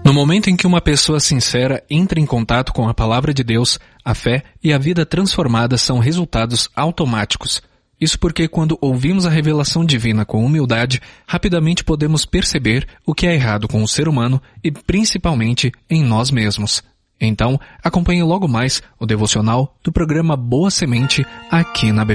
No momento em que uma pessoa sincera entra em contato com a palavra de Deus, a fé e a vida transformada são resultados automáticos. Isso porque quando ouvimos a revelação divina com humildade, rapidamente podemos perceber o que é errado com o ser humano e principalmente em nós mesmos. Então, acompanhe logo mais o devocional do programa Boa Semente aqui na